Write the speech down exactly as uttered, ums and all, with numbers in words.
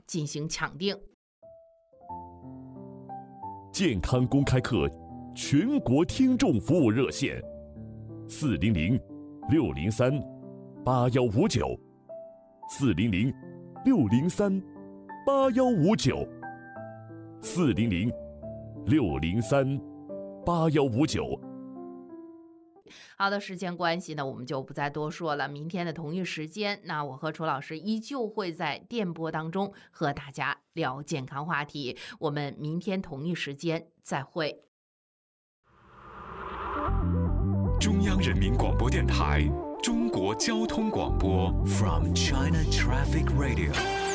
进行抢订。 健康公开课全国听众服务热线：四零零六零三八幺五九，四零零六零三八幺五九，四零零六零三八幺五九。 好的，时间关系呢，我们就不再多说了。明天的同一时间，那我和楚老师依旧会在电波当中和大家聊健康话题。我们明天同一时间再会。 中央人民广播电台中国交通广播 From China Traffic Radio。